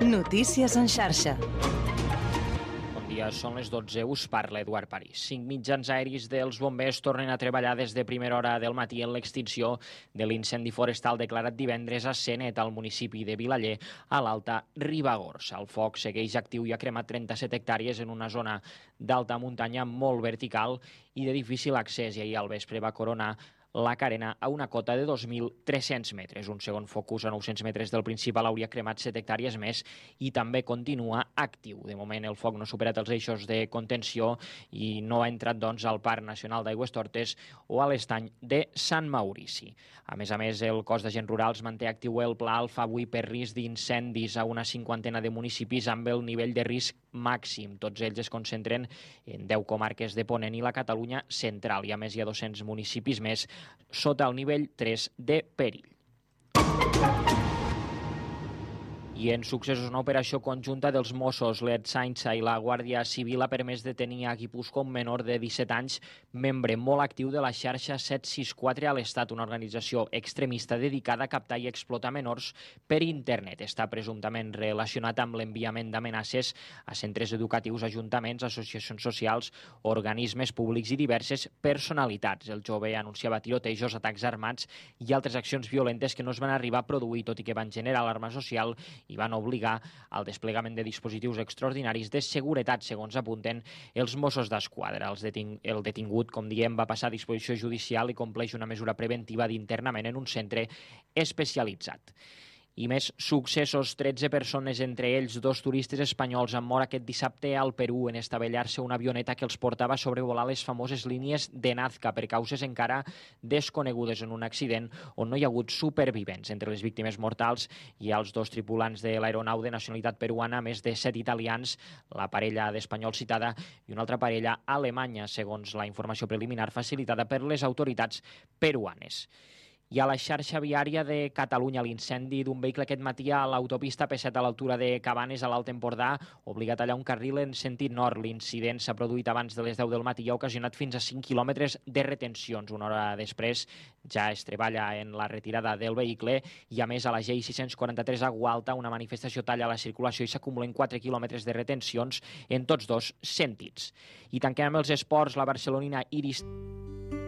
Notícies en xarxa. Bon dia, són les 12, us parla Eduard París. 5 mitjans aeris dels bombers tornen a treballar des de primera hora del matí en l'extinció de l'incendi forestal declarat divendres a Senet, al municipi de Vilaller, a l'Alta Ribagorça. El foc segueix actiu i ha cremat 37 hectàrees en una zona d'alta muntanya molt vertical i de difícil accés, i ahir al vespre va coronar la carena a una cota de 2.300 metres. Un segon focus a 900 metres del principal hauria cremat 7 hectàrees més i també continua actiu. De moment el foc no ha superat els eixos de contenció i no ha entrat doncs al Parc Nacional d'Aigüestortes o a l'estany de Sant Maurici. A més, el cos d'agents rurals manté actiu el Pla Alfa avui per risc d'incendis a una 50 de municipis amb el nivell de risc màxim. Tots ells es concentren en 10 comarques de Ponent i la Catalunya central, i a més hi ha 200 municipis més sota el nivell 3 de perill. I en successos, una operació conjunta dels Mossos, l'Ertzaintza i la Guàrdia Civil ha permès detenir a Guipúscoa un menor de 17 anys, membre molt actiu de la xarxa 764 a l'Estat, una organització extremista dedicada a captar i explotar menors per internet. Està presumptament relacionat amb l'enviament d'amenaces a centres educatius, ajuntaments, associacions socials, organismes públics i diverses personalitats. El jove anunciava tirotejos, atacs armats i altres accions violentes que no es van arribar a produir, tot i que van generar alarma social i van obligar al desplegament de dispositius extraordinaris de seguretat, segons apunten els Mossos d'Esquadra. El detingut, com diem, va passar a disposició judicial i compleix una mesura preventiva d'internament en un centre especialitzat. I més successos, 13 persones, entre ells 2 turistes espanyols, han mort aquest dissabte al Perú en estavellar-se una avioneta que els portava a sobrevolar les famoses línies de Nazca per causes encara desconegudes, en un accident on no hi ha hagut supervivents. Entre les víctimes mortals hi ha els 2 tripulants de l'aeronau de nacionalitat peruana, més de 7 italians, la parella d'espanyols citada i una altra parella alemanya, segons la informació preliminar facilitada per les autoritats peruanes. I a la xarxa viària de Catalunya, l'incendi d'un vehicle aquest matí a l'autopista P7 a l'altura de Cabanes, a l'Alt Empordà, obliga a tallar un carril en sentit nord. L'incident s'ha produït abans de les 10 del matí i ha ocasionat fins a 5 quilòmetres de retencions. Una hora després ja es treballa en la retirada del vehicle i, a més, a la G643 a Gualta, una manifestació talla la circulació i s'acumulen 4 quilòmetres de retencions en tots dos sentits. I tanquem amb els esports. La barcelonina Iris